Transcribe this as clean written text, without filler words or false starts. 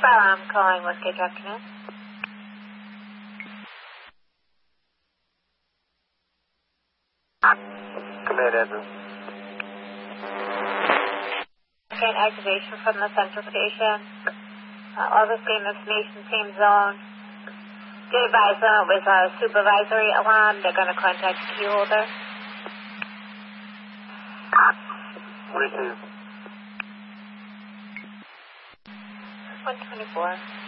I'm calling Whiskey Afternoon. Command answer. Okay, activation from the central station. All the same information, same zone. Get advisement with a supervisory alarm. They're going to contact the key holder. Receive. 124.